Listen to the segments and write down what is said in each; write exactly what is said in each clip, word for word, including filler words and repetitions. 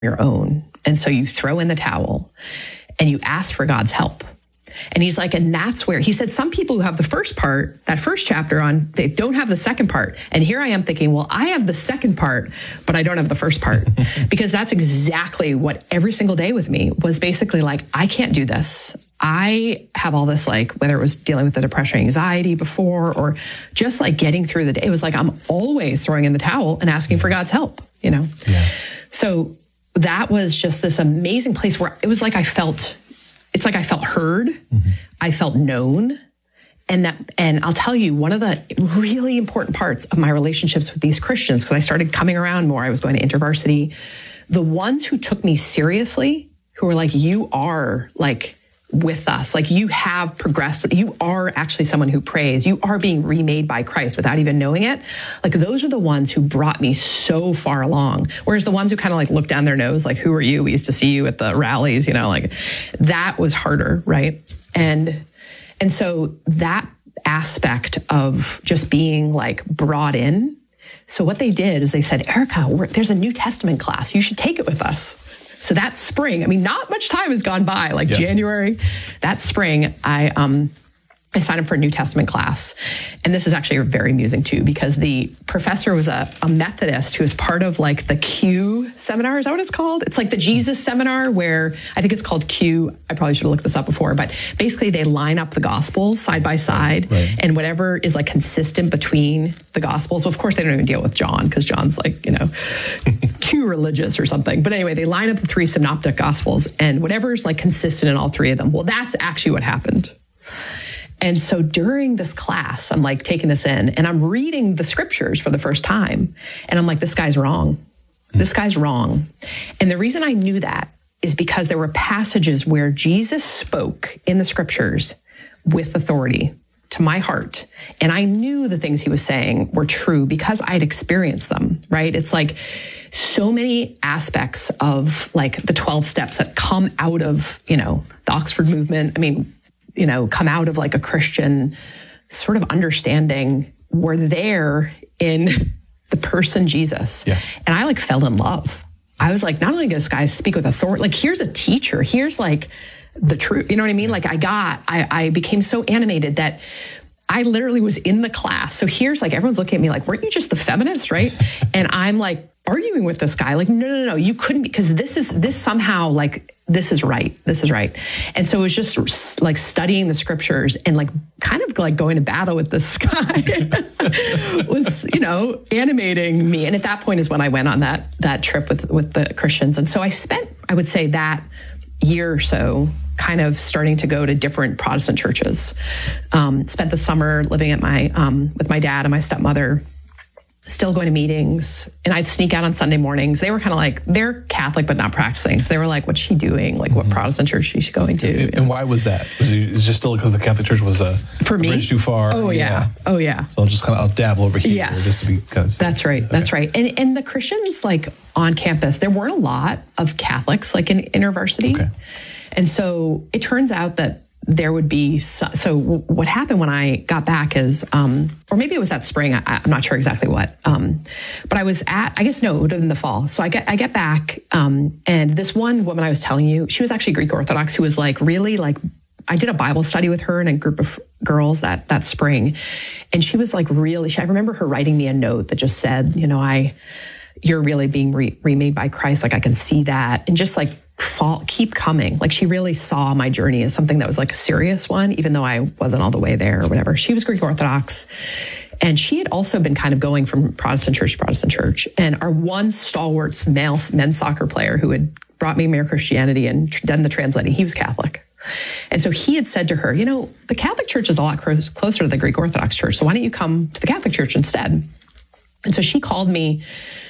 your own. And so you throw in the towel and you ask for God's help. And he's like, and that's where he said, some people who have the first part, that first chapter on, they don't have the second part. And here I am thinking, well, I have the second part, but I don't have the first part because that's exactly what every single day with me was basically like, I can't do this. I have all this, like, whether it was dealing with the depression, anxiety before, or just like getting through the day. It was like, I'm always throwing in the towel and asking for God's help, you know? Yeah. So that was just this amazing place where it was like, I felt It's like I felt heard, mm-hmm. I felt known. And that, and I'll tell you, one of the really important parts of my relationships with these Christians, because I started coming around more, I was going to InterVarsity, the ones who took me seriously, who were like, you are like with us, like you have progressed, you are actually someone who prays, you are being remade by Christ without even knowing it. Like those are the ones who brought me so far along. Whereas the ones who kind of like look down their nose, like, who are you? We used to see you at the rallies, you know, like that was harder. Right. And, and so that aspect of just being like brought in. So what they did is they said, Erica, we're, there's a New Testament class. You should take it with us. So that spring, I mean, not much time has gone by, like yeah. January, that spring, I, um, I signed up for a New Testament class. And this is actually very amusing too, because the professor was a, a Methodist who was part of like the Q seminar. Is that what it's called? It's like the Jesus seminar where I think it's called Q. I probably should have looked this up before, but basically they line up the gospels side by side right. and whatever is like consistent between the gospels. Well, of course they don't even deal with John because John's like, you know, too religious or something. But anyway, they line up the three synoptic gospels and whatever is like consistent in all three of them. Well, that's actually what happened. And so during this class, I'm like taking this in and I'm reading the scriptures for the first time. And I'm like, this guy's wrong. This guy's wrong. And the reason I knew that is because there were passages where Jesus spoke in the scriptures with authority to my heart. And I knew the things he was saying were true because I'd experienced them, right? It's like so many aspects of like the twelve steps that come out of, you know, the Oxford movement. I mean, you know, come out of like a Christian sort of understanding were there in the person Jesus. Yeah. And I like fell in love. I was like, not only does this guy speak with authority, like here's a teacher, here's like the truth, you know what I mean? Like I got, I, I became so animated that I literally was in the class. So here's like, everyone's looking at me like, weren't you just the feminist, right? And I'm like arguing with this guy, like, no, no, no, you couldn't, because this is, this somehow like, this is right. This is right. And so it was just like studying the scriptures and like kind of like going to battle with this guy was, you know, animating me. And at that point is when I went on that, that trip with, with the Christians. And so I spent, I would say that year or so kind of starting to go to different Protestant churches. Um, spent the summer living at my, um, with my dad and my stepmother, still going to meetings, and I'd sneak out on Sunday mornings. They were kind of like, they're Catholic, but not practicing. So they were like, what's she doing? Like, what mm-hmm. Protestant church is she going to? And, and why was that? Was it, was it just still because the Catholic Church was a, For a me? bridge too far? Oh, yeah. yeah. Oh, yeah. So I'll just kind of, I'll dabble over here. Yes. Just to be kind of That's right. Okay. That's right. And and the Christians, like, on campus, there weren't a lot of Catholics, like, in InterVarsity. Okay. And so it turns out that there would be, so, so what happened when I got back is, um, or maybe it was that spring, I, I'm not sure exactly what, um, but I was at, I guess, no, it would have been the fall. So I get, I get back, um, and this one woman I was telling you, she was actually Greek Orthodox, who was like, really like, I did a Bible study with her and a group of girls that, that spring. And she was like, really, she, I remember her writing me a note that just said, you know, I, you're really being re- remade by Christ. Like I can see that. And just like, fall, keep coming. Like she really saw my journey as something that was like a serious one, even though I wasn't all the way there or whatever. She was Greek Orthodox. And she had also been kind of going from Protestant church to Protestant church. And our one stalwart male men's soccer player who had brought me Mere Christianity and done the translating, he was Catholic. And so he had said to her, you know, the Catholic Church is a lot close, closer to the Greek Orthodox Church. So why don't you come to the Catholic Church instead? And so she called me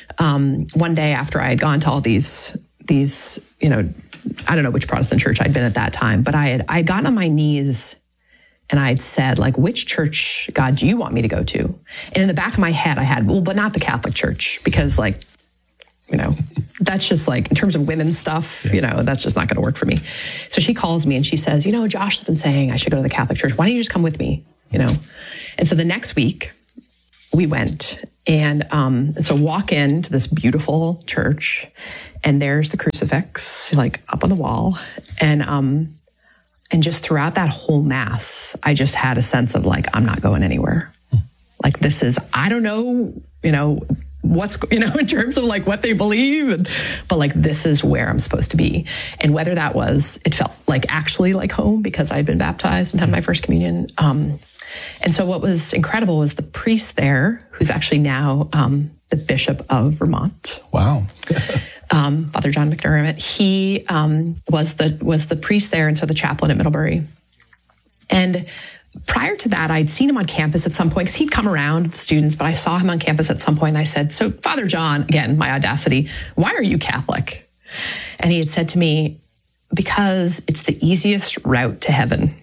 um, one day after I had gone to all these these, you know, I don't know which Protestant church I'd been at that time, but I had, I had gotten on my knees and I'd said, like, which church, God, do you want me to go to? And in the back of my head, I had, well, but not the Catholic Church, because like, you know, that's just like, in terms of women's stuff, yeah. you know, that's just not going to work for me. So she calls me and she says, you know, Josh has been saying I should go to the Catholic Church. Why don't you just come with me? You know? And so the next week we went and, um, and so walk into this beautiful church. and there's the crucifix like up on the wall. And, um, and just throughout that whole mass, I just had a sense of like, I'm not going anywhere. Like this is, I don't know, you know, what's, you know, in terms of like what they believe, and, but like, this is where I'm supposed to be. And whether that was, it felt like actually like home because I'd been baptized and had my first communion. Um, and so what was incredible was the priest there, who's actually now, um, the Bishop of Vermont. Wow. um, Father John McDermott. He, um, was the, was the priest there. And so the chaplain at Middlebury. And prior to that, I'd seen him on campus at some point because he'd come around with the students, but I saw him on campus at some point and I said, so Father John, again, my audacity, why are you Catholic? And he had said to me, because it's the easiest route to heaven.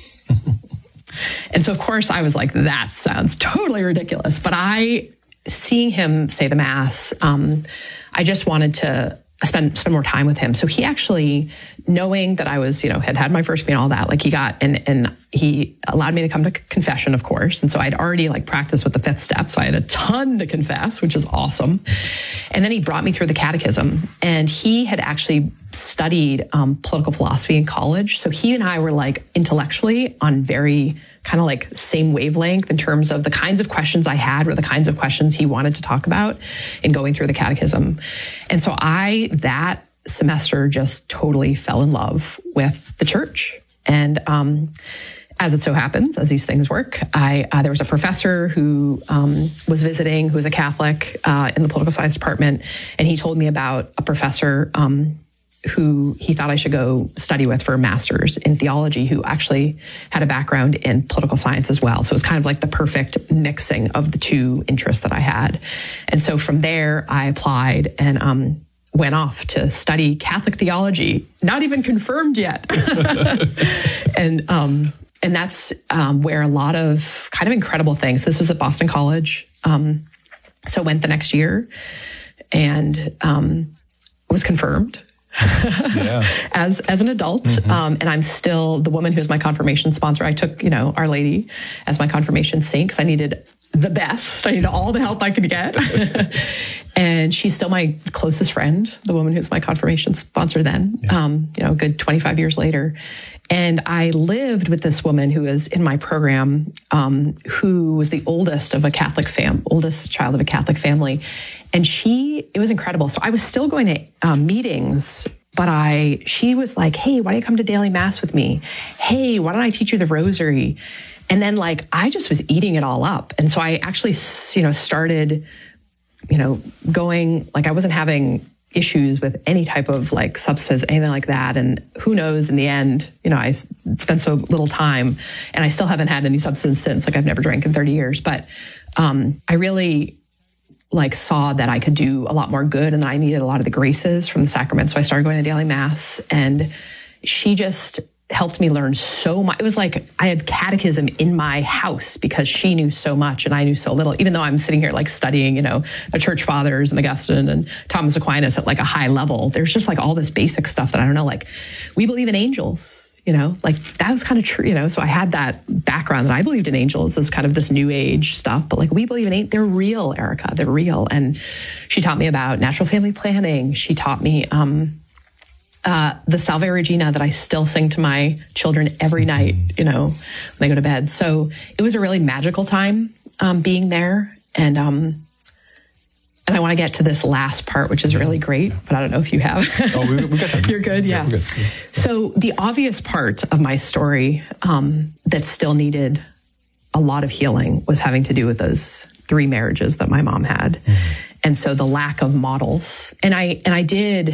And so of course I was like, that sounds totally ridiculous. But I, seeing him say the mass, um, I just wanted to spend spend more time with him. So he actually, knowing that I was, you know, had had my first communion, all that, like he got, and and he allowed me to come to confession, of course. And so I'd already like practiced with the fifth step. So I had a ton to confess, which is awesome. And then he brought me through the catechism, and he had actually studied um, political philosophy in college. So he and I were like intellectually on very kind of like same wavelength in terms of the kinds of questions I had were the kinds of questions he wanted to talk about in going through the catechism. And so I, that semester just totally fell in love with the church. And, um, as it so happens, as these things work, I, uh, there was a professor who, um, was visiting, who was a Catholic, uh, in the political science department. And he told me about a professor, um, who he thought I should go study with for a master's in theology, who actually had a background in political science as well. So it was kind of like the perfect mixing of the two interests that I had. And so from there, I applied and um, went off to study Catholic theology, not even confirmed yet. and um, and that's um, where a lot of kind of incredible things. This was at Boston College. Um, so went the next year and um, was confirmed. yeah. as as an adult, mm-hmm. um, and I'm still the woman who's my confirmation sponsor. I took, you know, Our Lady as my confirmation saint because I needed the best. I needed all the help I could get. And she's still my closest friend, the woman who's my confirmation sponsor then, yeah. um, you know, a good twenty-five years later. And I lived with this woman who was in my program, um, who was the oldest of a Catholic fam, oldest child of a Catholic family. And she, it was incredible. So I was still going to um, meetings, but I, she was like, hey, why don't you come to daily mass with me? Hey, why don't I teach you the rosary? And then like, I just was eating it all up. And so I actually, you know, started, you know, going, like I wasn't having issues with any type of like substance, anything like that. And who knows, in the end, you know, I spent so little time and I still haven't had any substance since. Like I've never drank in thirty years, but um, I really like saw that I could do a lot more good and I needed a lot of the graces from the sacrament. So I started going to daily mass, and she just helped me learn so much. It was like I had catechism in my house because she knew so much and I knew so little, even though I'm sitting here like studying, you know, the church fathers and Augustine and Thomas Aquinas at like a high level. There's just like all this basic stuff that I don't know, like we believe in angels. You know, like that was kind of true, you know, so I had that background that I believed in angels as kind of this new age stuff, but like we believe in, they're real, Erica, they're real. And she taught me about natural family planning. She taught me, um, uh, the Salve Regina that I still sing to my children every night, you know, when they go to bed. So it was a really magical time, um, being there. And, um, And I want to get to this last part, which is really great, but I don't know if you have. Oh, we, we got time. You're good, yeah. yeah, good. yeah. So the obvious part of my story um, that still needed a lot of healing was having to do with those three marriages that my mom had. Mm-hmm. And so the lack of models. And I and I did,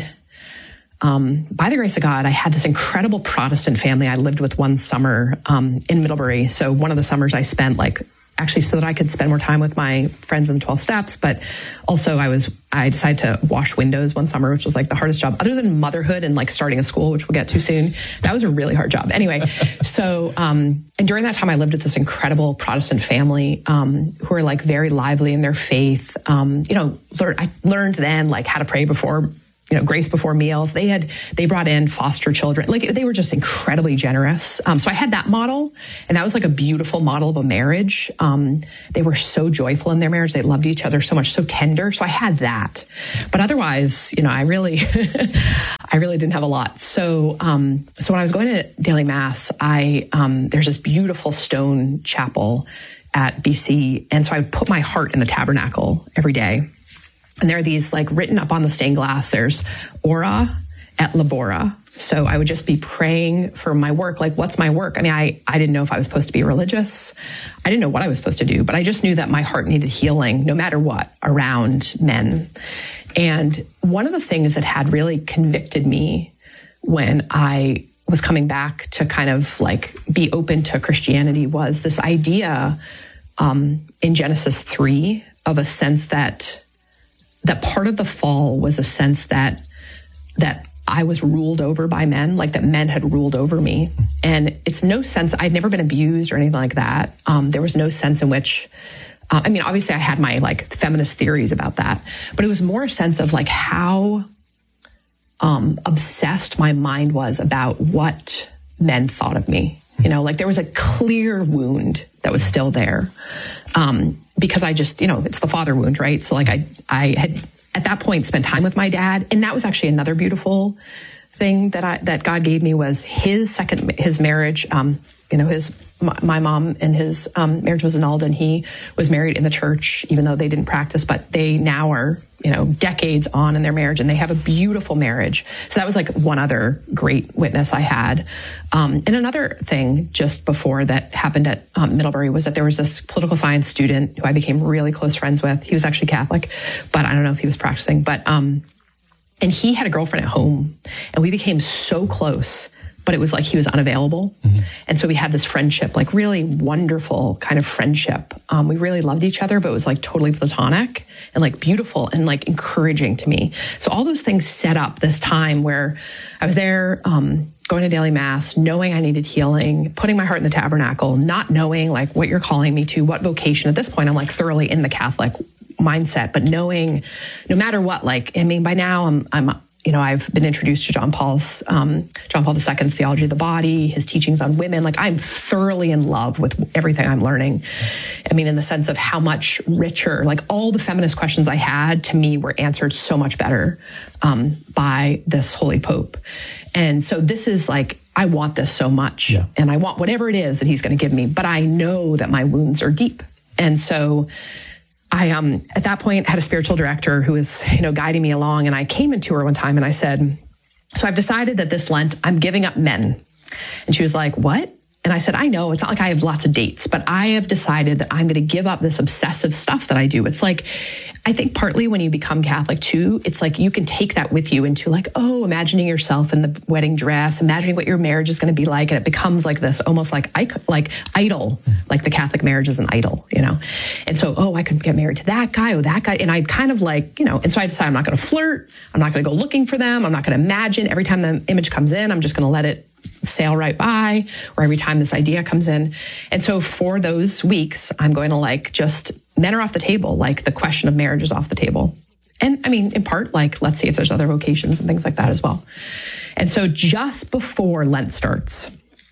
um, by the grace of God, I had this incredible Protestant family I lived with one summer um, in Middlebury. So one of the summers I spent like actually so that I could spend more time with my friends in the twelve steps. But also I was, I decided to wash windows one summer, which was like the hardest job other than motherhood and like starting a school, which we'll get to soon. That was a really hard job. Anyway, so, um, and during that time I lived with this incredible Protestant family, um, who are like very lively in their faith. Um, you know, learn, I learned then like how to pray before you know, Grace Before Meals. They had, they brought in foster children. Like they were just incredibly generous. Um, so I had that model, and that was like a beautiful model of a marriage. Um, they were so joyful in their marriage. They loved each other so much, so tender. So I had that, but otherwise, you know, I really, I really didn't have a lot. So, um, so when I was going to daily mass, I, um, there's this beautiful stone chapel at B C. And so I would put my heart in the tabernacle every day. And there are these like written up on the stained glass, there's ora et labora. So I would just be praying for my work. Like, what's my work? I mean, I, I didn't know if I was supposed to be religious. I didn't know what I was supposed to do, but I just knew that my heart needed healing no matter what around men. And one of the things that had really convicted me when I was coming back to kind of like be open to Christianity was this idea um, in Genesis three of a sense that that part of the fall was a sense that that I was ruled over by men, like that men had ruled over me. And it's no sense, I'd never been abused or anything like that. Um, there was no sense in which, uh, I mean, obviously I had my like feminist theories about that, but it was more a sense of like how um, obsessed my mind was about what men thought of me. You know, like there was a clear wound that was still there. Um, because I just, you know, it's the father wound, right? So like I, I had at that point spent time with my dad, and that was actually another beautiful thing that I, that God gave me was his second, his marriage. Um, you know, his, my, my mom and his, um, marriage was annulled, and he was married in the church, even though they didn't practice, but they now are, you know, decades on in their marriage, and they have a beautiful marriage. So that was like one other great witness I had. Um, and another thing just before that happened at um, Middlebury was that there was this political science student who I became really close friends with. He was actually Catholic, but I don't know if he was practicing, but, um, and he had a girlfriend at home, and we became so close, but it was like he was unavailable. Mm-hmm. And so we had this friendship, like really wonderful kind of friendship. Um, we really loved each other, but it was like totally platonic and like beautiful and like encouraging to me. So all those things set up this time where I was there, um, going to daily mass, knowing I needed healing, putting my heart in the tabernacle, not knowing like what you're calling me to, what vocation. At this point, I'm like thoroughly in the Catholic mindset, but knowing no matter what, like, I mean, by now I'm, I'm, you know, I've been introduced to John Paul's, um, John Paul the Second's theology of the body, his teachings on women. Like I'm thoroughly in love with everything I'm learning. I mean, in the sense of how much richer, like all the feminist questions I had to me were answered so much better, um, by this Holy Pope. And so this is like, I want this so much, yeah. And I want whatever it is that he's going to give me, but I know that my wounds are deep. And so I, um, at that point had a spiritual director who was, you know, guiding me along. And I came into her one time and I said, so I've decided that this Lent, I'm giving up men. And she was like, what? And I said, I know it's not like I have lots of dates, but I have decided that I'm going to give up this obsessive stuff that I do. It's like, I think partly when you become Catholic too, it's like you can take that with you into like, oh, imagining yourself in the wedding dress, imagining what your marriage is going to be like. And it becomes like this almost like, like idol, like the Catholic marriage is an idol, you know? And so, oh, I could get married to that guy or that guy. And I'd kind of like, you know, and so I decided I'm not going to flirt. I'm not going to go looking for them. I'm not going to imagine every time the image comes in, I'm just going to let it sail right by, or every time this idea comes in. And so for those weeks, I'm going to like just men are off the table, like the question of marriage is off the table. And I mean, in part, like, let's see if there's other vocations and things like that as well. And so just before Lent starts,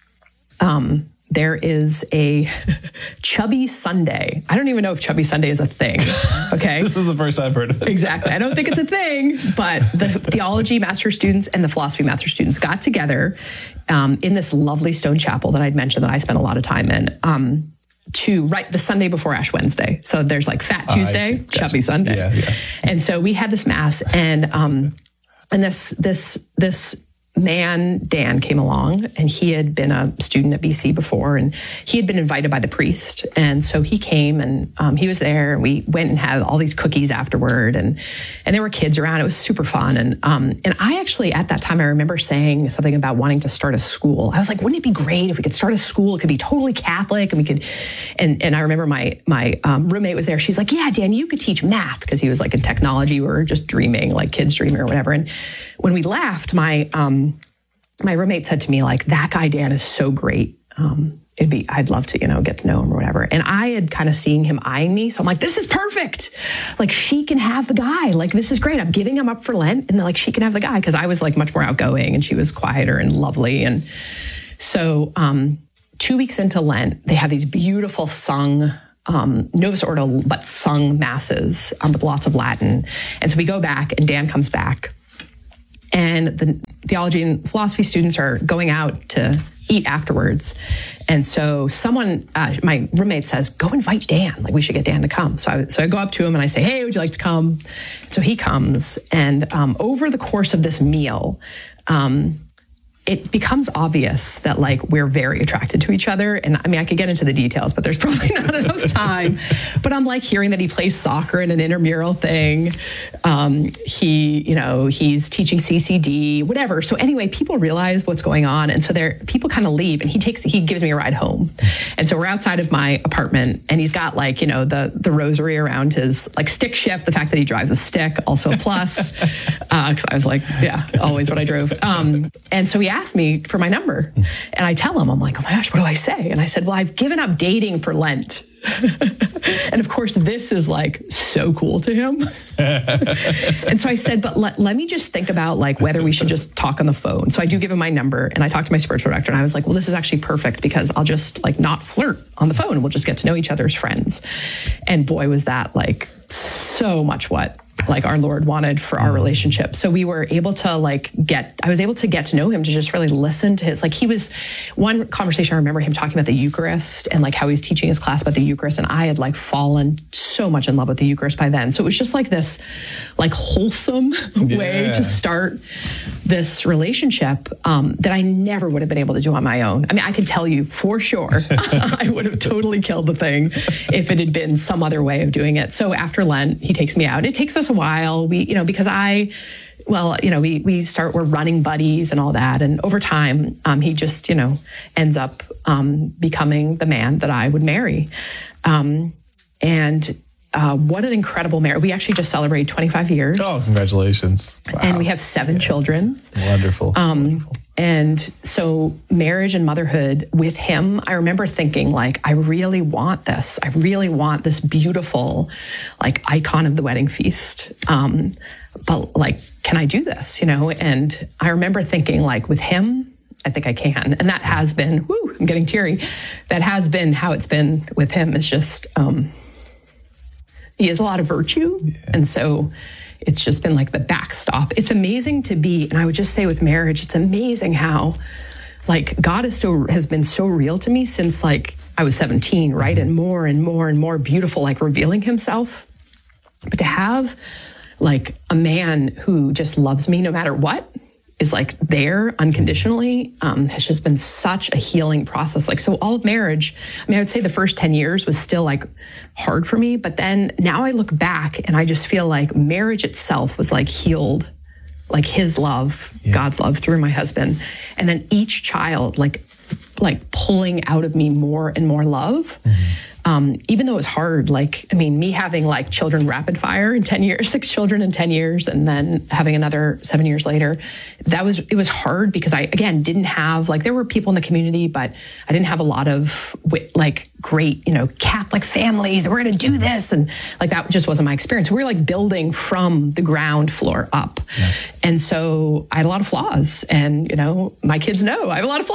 um, there is a Chubby Sunday. I don't even know if Chubby Sunday is a thing. Okay. This is the first I've heard of it. Exactly. I don't think it's a thing, but the theology master students and the philosophy master students got together um, in this lovely stone chapel that I'd mentioned that I spent a lot of time in um, to right the Sunday before Ash Wednesday. So there's like Fat Tuesday, uh, gotcha. Chubby Sunday. Yeah, yeah. And so we had this mass and, um, and this, this, this, man, Dan, came along, and he had been a student at B C before, and he had been invited by the priest. And so he came and um, he was there, and we went and had all these cookies afterward, and and there were kids around. It was super fun. And um, and I actually, at that time, I remember saying something about wanting to start a school. I was like, wouldn't it be great if we could start a school? It could be totally Catholic, and we could, and and I remember my, my um, roommate was there. She's like, yeah, Dan, you could teach math, because he was like in technology. We were just dreaming, like kids dreaming or whatever. And when we left, my, um, my roommate said to me, like, that guy, Dan, is so great. Um, it'd be, I'd love to, you know, get to know him or whatever. And I had kind of seen him eyeing me. So I'm like, this is perfect. Like, she can have the guy. Like, this is great. I'm giving him up for Lent. And then, like, she can have the guy. Cause I was like much more outgoing and she was quieter and lovely. And so, um, two weeks into Lent, they have these beautiful sung, um, Novus Ordo, but sung masses, um, with lots of Latin. And so we go back and Dan comes back and the theology and philosophy students are going out to eat afterwards. And so someone, uh, my roommate says, go invite Dan. Like, we should get Dan to come. So I, so I go up to him and I say, hey, would you like to come? So he comes. And um, over the course of this meal, um, it becomes obvious that, like, we're very attracted to each other. And I mean, I could get into the details, but there's probably not enough time. But I'm like hearing that he plays soccer in an intramural thing. Um, he, you know, he's teaching C C D, whatever. So anyway, people realize what's going on. And so there, people kind of leave and he takes, he gives me a ride home. And so we're outside of my apartment and he's got, like, you know, the, the rosary around his, like, stick shift. The fact that he drives a stick, also a plus. uh, cause I was like, yeah, always what I drove. Um, and so he asked me for my number and I tell him, I'm like, oh my gosh, what do I say? And I said, well, I've given up dating for Lent. And of course, this is, like, so cool to him. And so I said, but let, let me just think about, like, whether we should just talk on the phone. So I do give him my number and I talked to my spiritual director and I was like, well, this is actually perfect because I'll just, like, not flirt on the phone and we'll just get to know each other as friends. And boy, was that, like, so much what, like, our Lord wanted for our relationship. So we were able to, like, get, I was able to get to know him, to just really listen to his, like, he was, one conversation I remember him talking about the Eucharist and, like, how he was teaching his class about the Eucharist. And I had, like, fallen so much in love with the Eucharist by then. So it was just like this, like, wholesome yeah. way to start this relationship, um, that I never would have been able to do on my own. I mean, I can tell you for sure, I would have totally killed the thing if it had been some other way of doing it. So after Lent, he takes me out. It takes us a while. We, you know, because I, well, you know, we, we start, we're running buddies and all that. And over time, um, he just, you know, ends up, um, becoming the man that I would marry. Um, and, uh, what an incredible marriage. We actually just celebrated twenty-five years. Oh, congratulations. Wow. And we have seven yeah. children. Wonderful. Um, Wonderful. And so marriage and motherhood with him, I remember thinking, like, I really want this. I really want this beautiful, like, icon of the wedding feast. Um, but, like, can I do this? You know? And I remember thinking, like, with him, I think I can. And that has been, whoo, I'm getting teary. That has been how it's been with him. It's just, um, he has a lot of virtue. Yeah. And so it's just been, like, the backstop. It's amazing to be, and I would just say with marriage, it's amazing how, like, God is so, has been so real to me since, like, I was seventeen, right? And more and more and more beautiful, like, revealing himself. But to have, like, a man who just loves me no matter what, is, like, there unconditionally, um, has just been such a healing process. Like, so all of marriage, I mean, I would say the first ten years was still, like, hard for me. But then now I look back and I just feel like marriage itself was, like, healed, like, his love, yeah. God's love through my husband. And then each child, like, like pulling out of me more and more love. Mm-hmm. Um, even though it was hard, like, I mean, me having, like, children rapid fire in ten years, six children in ten years, and then having another seven years later, that was, it was hard because I, again, didn't have, like, there were people in the community, but I didn't have a lot of, like, great, you know, Catholic families. We're going to do this. And, like, that just wasn't my experience. We were, like, building from the ground floor up. Yeah. And so I had a lot of flaws, and, you know, my kids know I have a lot of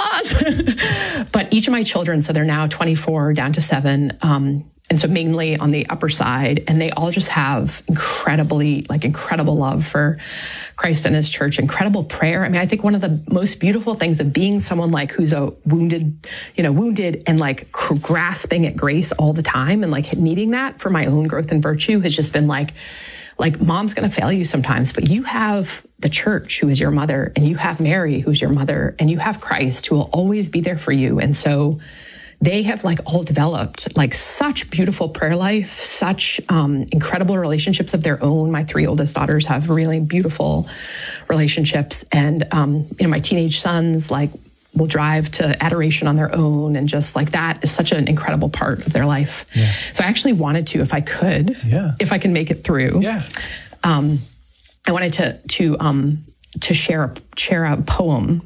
flaws, but each of my children, so they're now twenty-four down to seven. Um, and so mainly on the upper side, and they all just have incredibly, like, incredible love for Christ and his church, incredible prayer. I mean, I think one of the most beautiful things of being someone, like, who's a wounded, you know, wounded and, like, cr- grasping at grace all the time and, like, needing that for my own growth and virtue has just been like, like, mom's going to fail you sometimes, but you have the church who is your mother, and you have Mary who's your mother, and you have Christ who will always be there for you. And so they have, like, all developed, like, such beautiful prayer life, such um, incredible relationships of their own. My three oldest daughters have really beautiful relationships. And, um, you know, my teenage sons, like, will drive to adoration on their own. And just, like, that is such an incredible part of their life. Yeah. So I actually wanted to, if I could, yeah. if I can make it through, yeah. um, I wanted to, to, um, to share, a, share a poem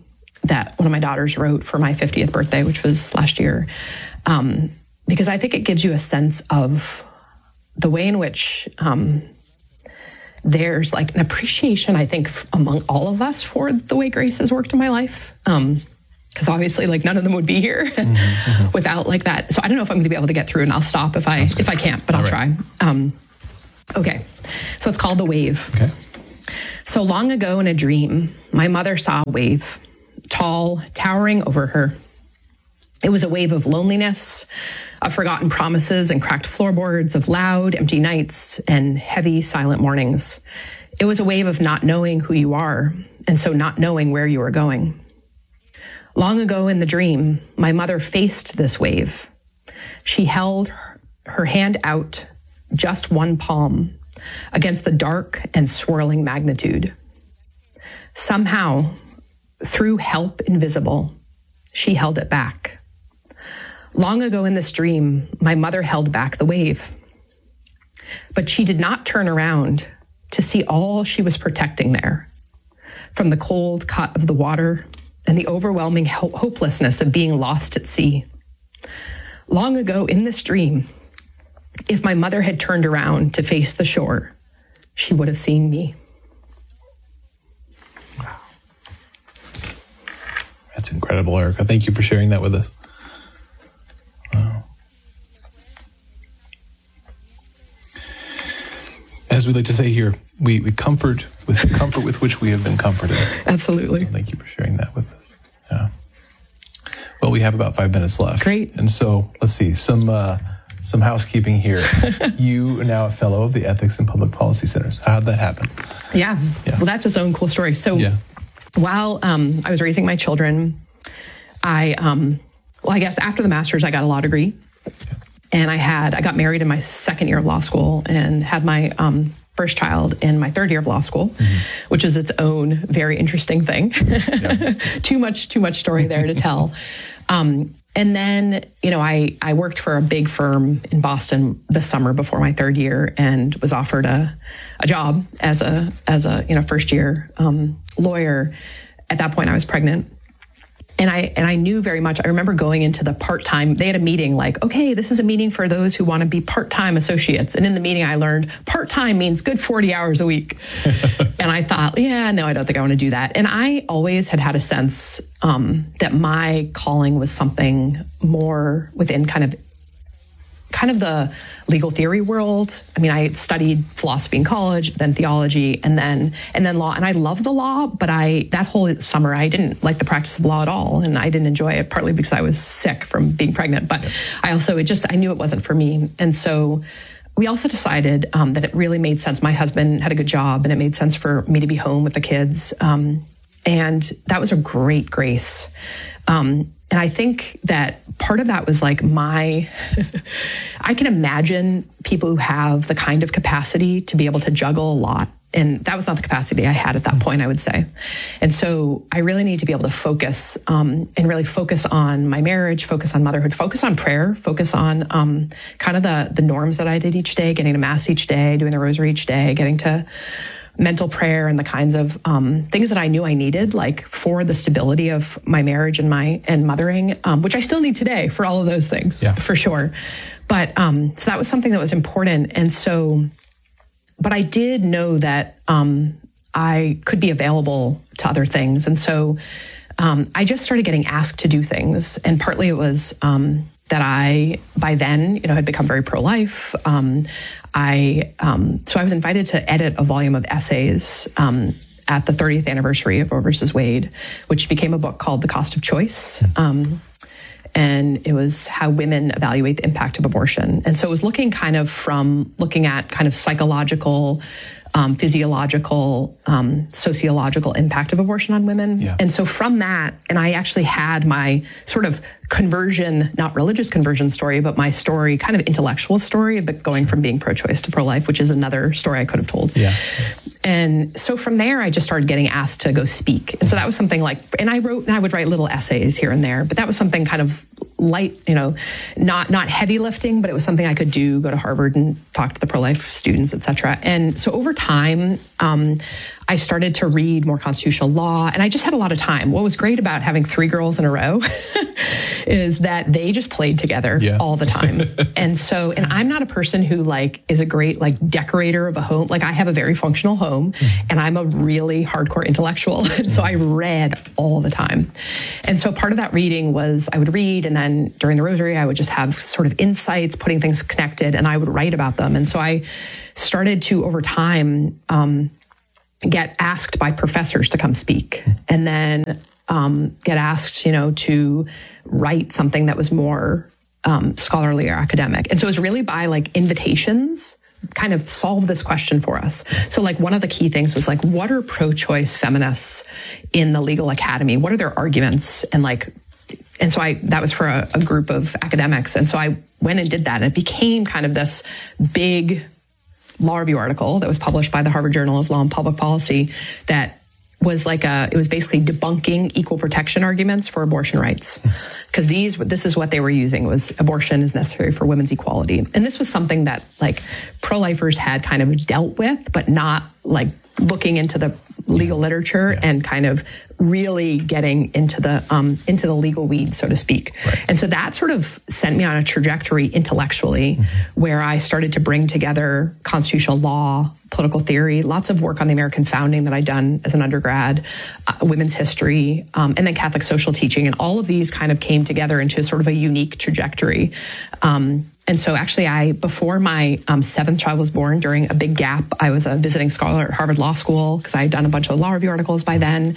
that one of my daughters wrote for my fiftieth birthday, which was last year, um, because I think it gives you a sense of the way in which um, there's like an appreciation, I think, among all of us for the way grace has worked in my life. Um, Because obviously, like, none of them would be here mm-hmm, mm-hmm. without like that. So I don't know if I'm going to be able to get through, and I'll stop if I if I can't, but All I'll right. try. Um, okay, so it's called The Wave. Okay. So long ago in a dream, my mother saw a wave, tall, towering over her. It was a wave of loneliness, of forgotten promises and cracked floorboards, of loud, empty nights and heavy, silent mornings. It was a wave of not knowing who you are, and so not knowing where you are going. Long ago in the dream, my mother faced this wave. She held her hand out, just one palm, against the dark and swirling magnitude. Somehow, through help invisible, she held it back. Long ago in this dream, my mother held back the wave. But she did not turn around to see all she was protecting there, from the cold cut of the water and the overwhelming ho- hopelessness of being lost at sea. Long ago in this dream, if my mother had turned around to face the shore, she would have seen me. Wow. That's incredible, Erica. Thank you for sharing that with us. Wow. As we like to say here, we, we comfort with the comfort with which we have been comforted. Absolutely. So thank you for sharing that with us. Yeah. Well, we have about five minutes left. Great. And so let's see, some uh, some housekeeping here. You are now a fellow of the Ethics and Public Policy Centers. How did that happen? Yeah. yeah. Well, that's its own cool story. So yeah. while um, I was raising my children, I, um, well, I guess after the master's, I got a law degree. Okay. And I had, I got married in my second year of law school and had my um, first child in my third year of law school, mm-hmm. which is its own very interesting thing. Yeah. too much, too much story there to tell. Um, and then, you know, I, I worked for a big firm in Boston this summer before my third year and was offered a, a job as a, as a, you know, first year um, lawyer. At that point, I was pregnant. And I and I knew very much, I remember going into the part-time, they had a meeting like, okay, this is a meeting for those who want to be part-time associates. And in the meeting, I learned part-time means good forty hours a week. And I thought, yeah, no, I don't think I want to do that. And I always had had a sense um, that my calling was something more within kind of kind of the legal theory world. I mean, I studied philosophy in college, then theology, and then and then law. And I love the law, but I that whole summer I didn't like the practice of law at all, and I didn't enjoy it. Partly because I was sick from being pregnant, but I also it just I knew it wasn't for me. And so we also decided um, that it really made sense. My husband had a good job, and it made sense for me to be home with the kids. Um, and that was a great grace. Um, And I think that part of that was like my, I can imagine people who have the kind of capacity to be able to juggle a lot. And that was not the capacity I had at that point, I would say. And so I really need to be able to focus um, and really focus on my marriage, focus on motherhood, focus on prayer, focus on um, kind of the, the norms that I did each day, getting to mass each day, doing the rosary each day, getting to mental prayer and the kinds of um, things that I knew I needed, like for the stability of my marriage and my and mothering, um, which I still need today for all of those things, yeah. for sure. But um, so that was something that was important. And so, but I did know that um, I could be available to other things. And so um, I just started getting asked to do things. And partly it was um, that I, by then, you know, had become very pro-life. Um, I, um, so I was invited to edit a volume of essays, um, at the thirtieth anniversary of Roe versus Wade, which became a book called The Cost of Choice. Um, and it was how women evaluate the impact of abortion. And so it was looking kind of from looking at kind of psychological, um, physiological, um, sociological impact of abortion on women. Yeah. And so from that, and I actually had my sort of conversion, not religious conversion story, but my story, kind of intellectual story, but going from being pro-choice to pro-life, which is another story I could have told. Yeah. And so from there, I just started getting asked to go speak. And so that was something like, and I wrote, and I would write little essays here and there, but that was something kind of light, you know, not, not heavy lifting, but it was something I could do, go to Harvard and talk to the pro-life students, et cetera. And so over time, um, I started to read more constitutional law, and I just had a lot of time. What was great about having three girls in a row is that they just played together yeah. all the time. And so, and I'm not a person who like is a great like decorator of a home. Like I have a very functional home mm-hmm. and I'm a really hardcore intellectual. And so I read all the time. And so part of that reading was I would read, and then during the rosary, I would just have sort of insights, putting things connected, and I would write about them. And so I started to, over time, um, get asked by professors to come speak, and then um, get asked, you know, to write something that was more um, scholarly or academic. And so it was really by like invitations kind of solve this question for us. So like one of the key things was like, what are pro-choice feminists in the legal academy? What are their arguments? And like, and so I, that was for a, a group of academics. And so I went and did that, and it became kind of this big law review article that was published by the Harvard Journal of Law and Public Policy that was like a, it was basically debunking equal protection arguments for abortion rights. Because these, this is what they were using, was abortion is necessary for women's equality. And this was something that like pro-lifers had kind of dealt with, but not like looking into the legal literature yeah. and kind of really getting into the um, into the legal weeds, so to speak. Right. And so that sort of sent me on a trajectory intellectually mm-hmm. where I started to bring together constitutional law, political theory, lots of work on the American founding that I'd done as an undergrad, uh, women's history, um, and then Catholic social teaching. And all of these kind of came together into sort of a unique trajectory. Um, And so actually I, before my um, seventh child was born, during a big gap, I was a visiting scholar at Harvard Law School because I had done a bunch of law review articles by then.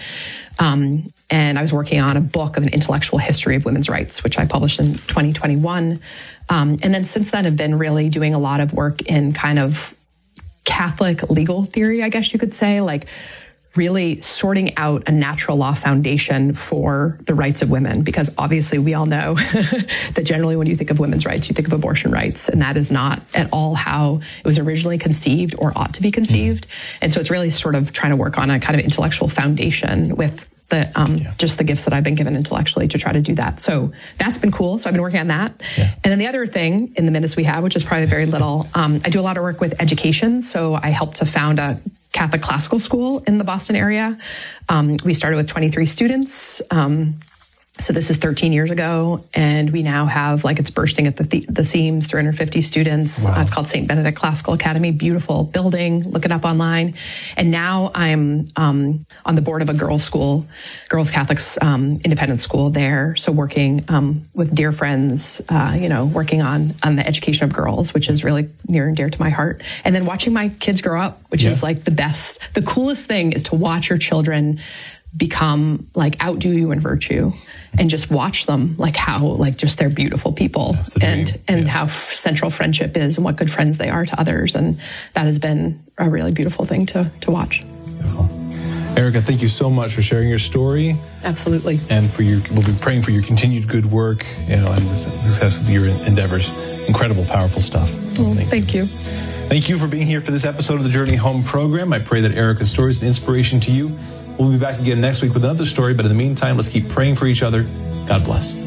Um, and I was working on a book of an intellectual history of women's rights, which I published in twenty twenty-one. Um, and then since then I've been really doing a lot of work in kind of Catholic legal theory, I guess you could say, like really sorting out a natural law foundation for the rights of women, because obviously we all know that generally when you think of women's rights, you think of abortion rights, and that is not at all how it was originally conceived or ought to be conceived. Mm-hmm. And so it's really sort of trying to work on a kind of intellectual foundation with the um, yeah. just the gifts that I've been given intellectually to try to do that. So that's been cool. So I've been working on that. Yeah. And then the other thing in the minutes we have, which is probably very little, um, I do a lot of work with education. So I helped to found a Catholic classical school in the Boston area. Um, we started with twenty-three students. Um, so this is thirteen years ago, and we now have, like, it's bursting at the, the, the seams, three hundred fifty students. Wow. Uh, it's called Saint Benedict Classical Academy. Beautiful building. Look it up online. And now I'm um, on the board of a girls' school, girls' Catholic um, independent school there. So working um, with dear friends, uh, you know, working on on the education of girls, which is really near and dear to my heart. And then watching my kids grow up, which yeah. is like the best. The coolest thing is to watch your children become like outdo you in virtue, and just watch them like how like just they're beautiful people, and and yeah. how f- central friendship is and what good friends they are to others. And that has been a really beautiful thing to to watch. Beautiful. Erica, thank you so much for sharing your story. Absolutely. And for your, we'll be praying for your continued good work, you know, and the success of your endeavors. Incredible, powerful stuff. Well, thank, thank you. you. Thank you for being here for this episode of the Journey Home program. I pray that Erica's story is an inspiration to you. We'll be back again next week with another story, but in the meantime, let's keep praying for each other. God bless.